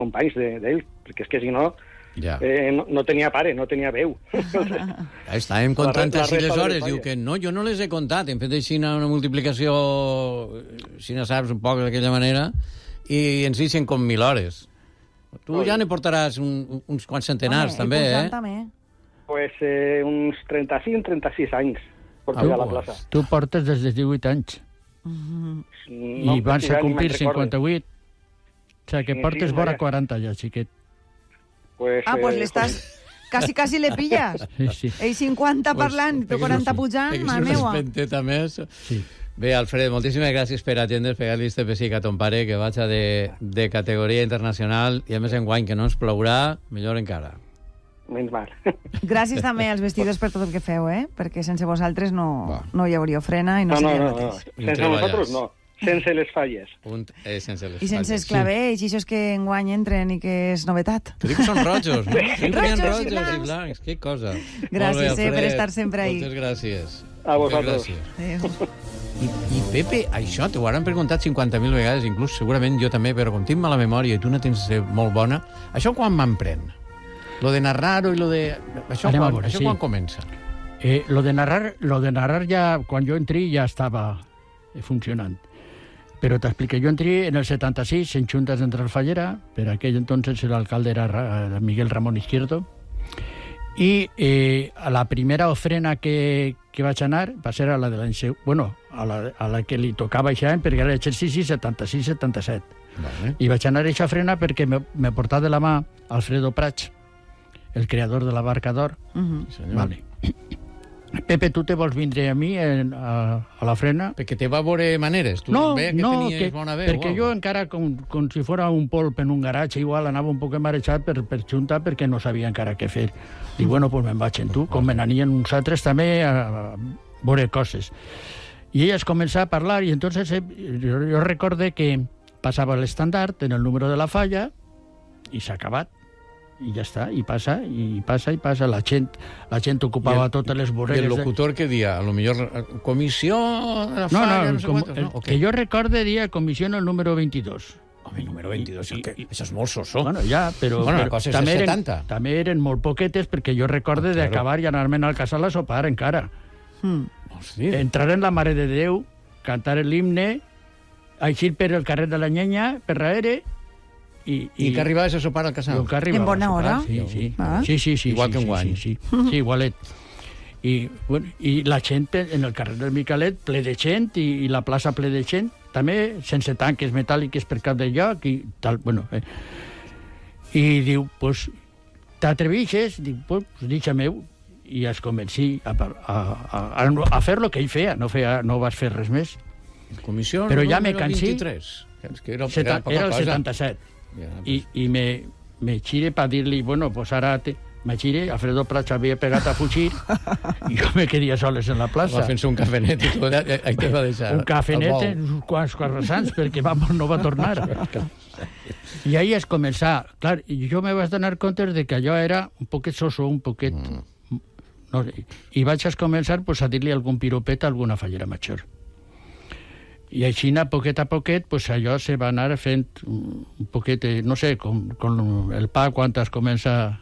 companys d'ell, perquè és que si no, no tenia pare, no tenia veu. Estàvem comptant així les hores, diu que no, jo no les he comptat, hem fet així una multiplicació, si no saps, un poc d'aquella manera, i ens deixen com 1.000 hores. Tu ja ne portaràs uns quants centenars, també, Pues uns 35-36 anys porto ja a la plaça. Tu portes des dels 18 anys. I vas a complir 58. O sigui que portes vora 40 ja, xiquet. Pues l'estàs... Quasi le pilles. Sí. Ell 50 parlant, tu 40 pujant, ma meua. Penteta més. Bé, Alfred, moltíssimes gràcies per atendre's, pegar-li este pessic a ton pare, que vaig de categoria internacional, i a més enguany que no ens plourà, millor encara. Menys mal. Gràcies també als vestidors per tot el que feu, perquè sense vosaltres no hi hauria frena i no seria el mateix. Sense nosaltres no. Sense les falles. I sense els clavells, i això és que enguany entren i que és novetat. Tu dius que són rojos, no? Rojos i blancs. Que cosa. Gràcies per estar sempre ahí. Moltes gràcies. A vosaltres. I Pepe, això t'ho hauran preguntat 50.000 vegades, inclús segurament jo també, però com tinc mala memòria i tu no tens molt bona, això quan m'emprèn? Lo de narrar-ho i lo de... Això quan comença? Lo de narrar ja, quan jo entri, ja estava funcionant. Però t'explico, jo entri en el 76 en Juntes d'Entre Alfallera, per aquell entonces el alcalde era Miguel Ramón Izquierdo, i a la primera ofrena que vaig anar va ser a la de l'any a la que li tocava aquest any, perquè era l'exercici 76-77. I vaig anar a aquesta ofrena perquè me portava de la mà Alfredo Prats, el creador de la Barca d'Or. Vale. Pepe, tu te vols vindre a mi a l'ofrena? Perquè te va veure maneres? Tu tenies bona veu? Perquè jo encara, com si fora un polp en un garatge, igual anava un poc marejat per juntar perquè no sabia encara què fer. Dic, bueno, pues me'n vaig en tu, com me n'anien uns altres també a veure coses. I ella es comença a parlar i entonces jo recorde que passava l'estandard en el número de la falla i s'ha acabat. I ja està, i passa. La gent ocupava totes les voreres. I el locutor què dia? A lo millor comissió de la falla, no sé quantos, que jo recorde dia comissió el número 22. Home, número 22, això és molt sosó. Bueno, ja, però també eren molt poquetes, perquè jo recorde d'acabar i anar-me'n al casal a sopar encara. Entrar en la Mare de Déu, cantar l'himne, eixir per el carrer de la Nyenya, per darrere. I que arribaves a sopar al casal? En bona hora? Sí. Igual que enguany. Sí, igualet. I la gent en el carrer del Micalet ple de gent i la plaça ple de gent, també sense tanques metàl·liques per cap de lloc i tal, I diu, pues, t'atrevixes? Dic, pues, deixa-meu. I es comenci a fer el que ell feia. No vas fer res més. Comissió però ja me cansi. 23. Era el 77. I me gire per dir-li, bueno, pues ara me gire, Alfredo Prats havia pegat a fugir i jo me quedia soles en la plaça. Va fent-se un cafenet i tot, ahí te va deixar. Un cafenet en uns quants croissants perquè no va tornar. I ahí es començar. Clar, jo me vaig donar compte de que allò era un poquet soso, un poquet... No, i vaig començar pues, a dir-li algun piropet a alguna fallera major. I així, a poquet, pues, allò se va anar fent un poquet, no sé, com el pa quan es comença...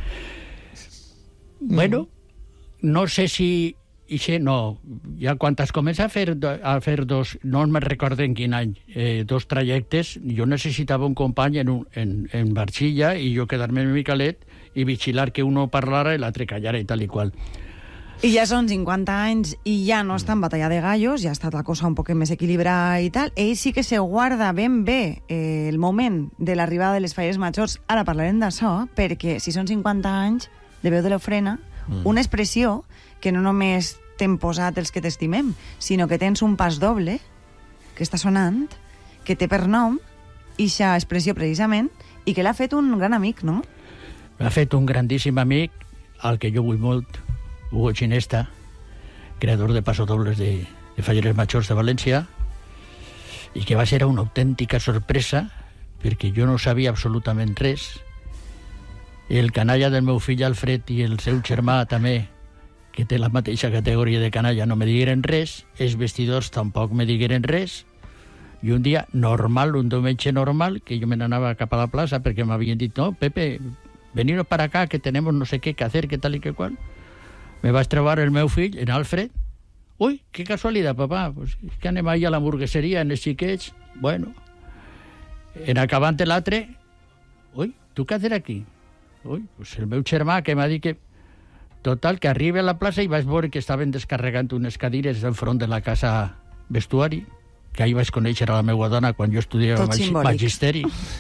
Bueno, no sé si... No, ja quan es comença a fer dos, no me'n recordo en quin any, dos trajectes, jo necessitava un company en Barxilla i jo quedar-me en Micalet i vigilar que uno parlara i l'altre callara i tal i qual. I ja són 50 anys i ja no està en batalla de gallos, ja ha estat la cosa un poc més equilibrada i tal. Ell sí que se guarda ben bé el moment de l'arribada de les falles majors. Ara parlarem d'això, perquè si són 50 anys de veu de l'ofrena, una expressió que no només t'hem posat els que t'estimem, sinó que tens un pas doble que està sonant, que té per nom ixa expressió precisament, i que l'ha fet un gran amic, no? L'ha fet un grandíssim amic, al que jo vull molt, Hugo Ginesta, creador de pasodobles de falleres majors de València, i que va ser una autèntica sorpresa, perquè jo no sabia absolutament res. El canalla del meu fill Alfred i el seu germà també, que té la mateixa categoria de canalla, no me digueren res, els vestidors tampoc me digueren res. I un dia normal, un diumenge normal, que jo me n'anava cap a la plaça perquè m'havien dit, no, Pepe, veniros para acá, que tenemos no sé qué que hacer, que tal y que cual. Me vaig trobar el meu fill, en Alfred. Ui, qué casualidad, papá. Pues es que anem ahí a la hamburgueseria, en els xiquets. Bueno, en acabant l'altre, ui, tu què hacer aquí? Ui, pues el meu germà que m'ha dit que... Total, que arriba a la plaça i vaig veure que estaven descarregant unes cadires enfront de la casa vestuari, que ahir vaig conèixer a la meva dona quan jo estudiava magisteri.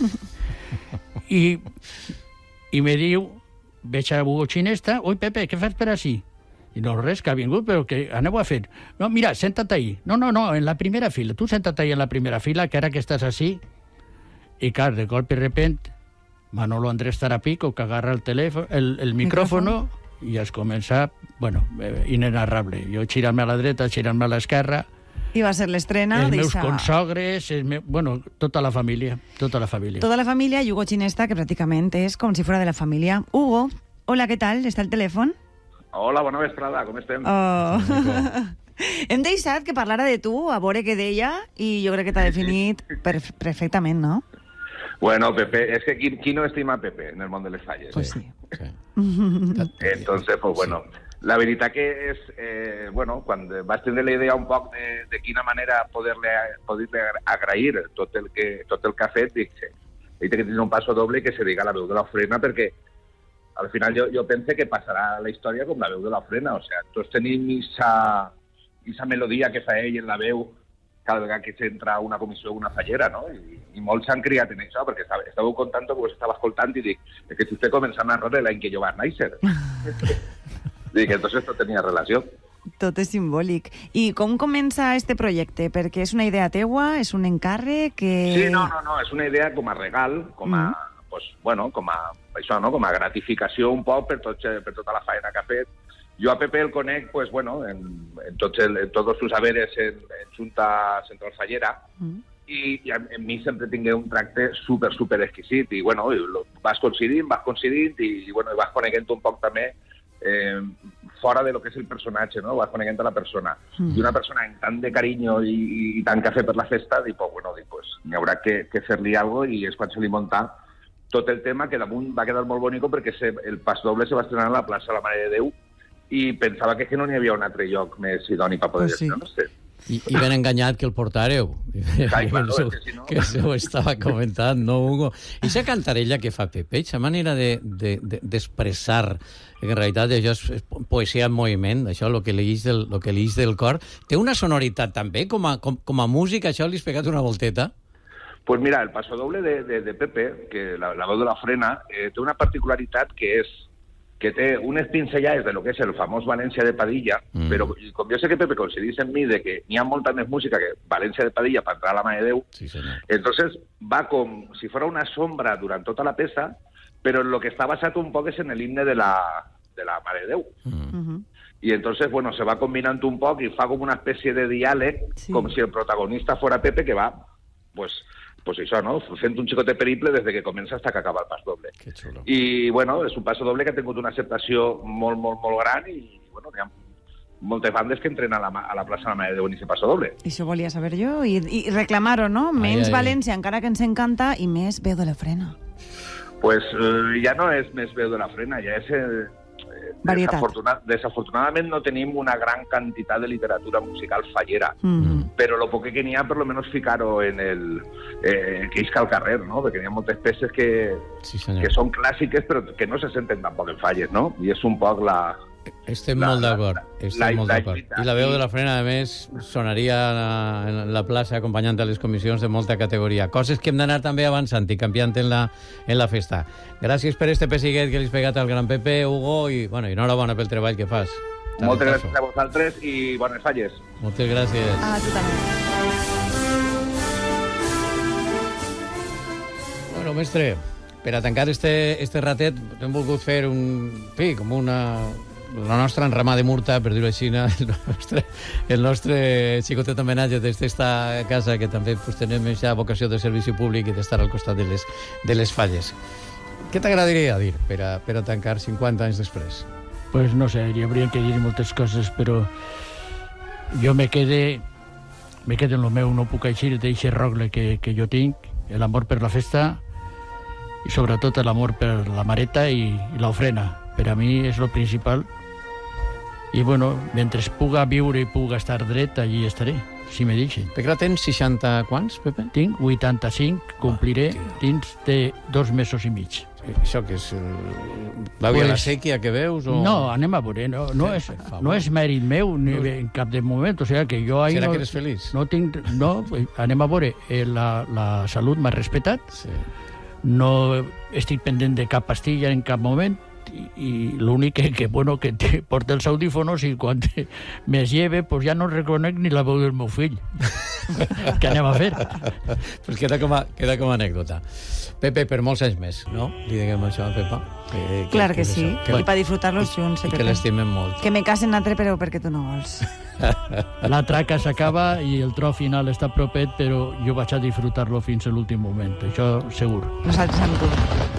I me diu, veig a Hugo Ginesta, ui, Pepe, què fas per així? I no, res, que ha vingut, però que aneu a fer. No, mira, senta't ahí. No, en la primera fila. Tu senta't ahí en la primera fila, que ara que estàs així. I, clar, de cop i repent, Manolo Andrés Tarapico, que agarra el telèfon, el micròfono, i es comença, bueno, inenarrable. Jo girant-me a la dreta, girant-me a l'esquerra. I va ser l'estrena. Els meus consogres, bueno, tota la família. Tota la família. Tota la família i Hugo Ginesta, que pràcticament és com si fora de la família. Hugo, hola, què tal? Està el telèfon? Hola, bona vesprada, com estem? Hem deixat que parlara de tu, a veure què deia, i jo crec que t'ha definit perfectament, no? Bueno, Pepe, es que ¿quién no estima a Pepe en el món de les falles? Pues sí. Entonces, pues bueno, la veritat que és, bueno, quan vas tenir la idea un poc de quina manera poder-li agrair tot el que ha fet, dic que tindrà un passo doble que se diga la veu de l'Ofrena, perquè al final jo pense que passarà la història com la veu de l'Ofrena, o sea, tots tenim esa melodia que fa ell en la veu cada vegada que s'entra una comissió o una fallera, no? I molts s'han criat en això, perquè estàveu contant que vos estava escoltant i dic, és que vostè comença a narrar l'any que jo vaig néixer. Dic, entonces tot tenia relació. Tot és simbòlic. I com comença este projecte? Perquè és una idea teua, és un encàrrec que... Sí, no, és una idea com a regal, com a, pues, bueno, com a això, no? Com a gratificació un poc per tota la feina que ha fet. Jo a Pepe el conec, pues, bueno, en todos sus saberes en Junta Central Fallera, i en mi sempre tingué un tracte super exquisit, i bueno, vas coincidint, i bueno, vas coneguent un poc també fora de lo que és el personatge, no? Vas coneguent a la persona. I una persona amb tant de carinyo i tant que ha fet per la festa, dic, bueno, n'hi haurà que fer-li alguna cosa, i és quan se li munta tot el tema, que damunt va quedar molt bonic perquè el pas doble se va estrenar a la plaça de la Mare de Déu, i pensava que no n'hi havia un altre lloc més idoni per poder estar, no sé. I ben enganyat que el portàreu. Que se ho estava comentant, no, Hugo? I aquesta cantarella que fa Pepe, aquesta manera d'expressar, que en realitat això és poesia en moviment, això, el que l'eix del cor, té una sonoritat també, com a música, això li has pegat una volteta? Pues mira, el pasodoble de Pepe, que la veu de l'Ofrena, té una particularitat que és que té unes pincellades de lo que és el famós València de Padilla, però com jo sé que Pepe coincidís en mi de que n'hi ha molta més música que València de Padilla per entrar a la Mare de Déu, sí, senyor. Entonces va com si fuera una sombra durant tota la peça, però en lo que està basat un poc és en el himne de la Mare de Déu. Y entonces, bueno, se va combinando un poc i fa com una espècie de diàleg, com si el protagonista fuera Pepe, que va, pues això, no? Fent un xicotet periple des que comença fins que acaba el pas doble. Que xulo. I, bueno, és un pas doble que ha tingut una acceptació molt gran i, bueno, hi ha moltes bandes que entren a la plaça de la Mare de Déu en aquest pas doble. Això volia saber jo, i reclamar-ho, no? Menys València, encara que ens encanta, i més veu de l'Ofrena. Pues ja no és més veu de l'Ofrena, ja és... Desafortunadament no tenim una gran quantitat de literatura musical fallera, però lo poc que n'hi ha, per lo menos ficar-ho en que isca al carrer, no? Perquè n'hi ha moltes peces que són clàssiques però que no se senten tampoc en falles, no? I és un poc la... Estem molt d'acord. I la veu de l'Ofrena, a més, sonaria en la plaça acompanyant a les comissions de molta categoria. Coses que hem d'anar també avançant i canviant en la festa. Gràcies per este pessiguet que li has pegat al gran Pepe, Hugo, i enhorabona pel treball que fas. Moltes gràcies a vosaltres i bones falles. Moltes gràcies. A tu també. Bueno, mestre, per a tancar este ratet hem volgut fer la nostra enramada de Murta, per dir-ho així, el nostre xicotet homenatge des d'esta casa, que també tenim aquesta vocació de servici públic i d'estar al costat de les falles. Què t'agradaria dir per a tancar 50 anys després? Pues no sé, hi hauria que dir moltes coses, però jo me quedé me quedo en lo meu, no puc eixir d'eixe rogle que jo tinc, l'amor per la festa i sobretot l'amor per la mareta i l'ofrena. Per a mi és lo principal. I, bueno, mentre puga viure i puga estar dret, allí estaré, si me deixen. Perquè ara tens 60 quants, Pepe? Tinc 85, compliré dins de 2 mesos i mig. Això que és l'àvia de la sèquia que veus? O... No, anem a veure, no és mèrit meu ni en cap de moment, o sigui que jo ahir serà que eres feliç? No, anem a veure, la salut m'ha respetat, sí. No estic pendent de cap pastilla en cap moment, i l'únic que porta els audífonos i quan me lleve pues ja no reconec ni la veu del meu fill. Què anem a fer? Pues queda com a anècdota. Pepe, per molts anys més, no? Li diguem això a Pepa. Clar que sí, i per disfrutar-los junts. I que l'estimem molt. Que me casen altre, però perquè tu no vols. La traca s'acaba i el tro final està propet, però jo vaig a disfrutar-lo fins a l'últim moment, això segur. Nosaltres amb tu.